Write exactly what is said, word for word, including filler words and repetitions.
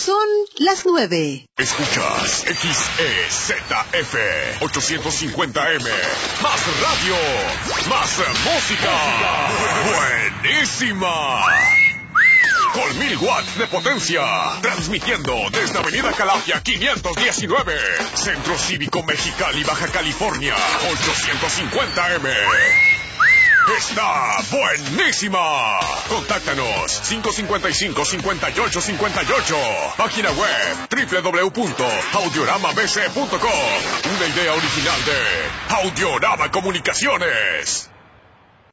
Son las nueve. Escuchas X E Z F ochocientos cincuenta M. Más radio, más música. Buenísima. Con mil watts de potencia. Transmitiendo desde Avenida Calafia quinientos diecinueve. Centro Cívico Mexicali, Baja California. ochocientos cincuenta M. Está buenísima. Contáctanos cinco cincuenta y cinco, cincuenta y ocho cincuenta y ocho. Página web doble u doble u doble u punto audiorama b c punto com. Una idea original de Audiorama Comunicaciones.